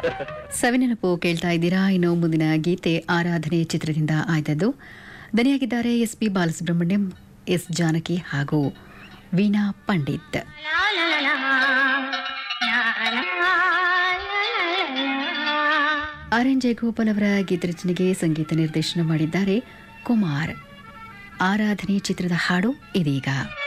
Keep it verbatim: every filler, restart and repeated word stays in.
ಸವಿನೆನಪು ಕೇಳ್ತಾ ಇದ್ದೀರಾ. ಇನ್ನು ಮುಂದಿನ ಗೀತೆ ಆರಾಧನೆ ಚಿತ್ರದಿಂದ ಆಯ್ದದ್ದು. ದನಿಯಾಗಿದ್ದಾರೆ S P Balasubrahmanyam, S Janaki ಹಾಗೂ ವೀಣಾ ಪಂಡಿತ್. ಆರ್ ಎನ್ ಜಯಗೋಪಾಲ್ ಅವರ ಗೀತರಚನೆಗೆ ಸಂಗೀತ ನಿರ್ದೇಶನ ಮಾಡಿದ್ದಾರೆ ಕುಮಾರ್. ಆರಾಧನೆ ಚಿತ್ರದ ಹಾಡು ಇದೀಗ.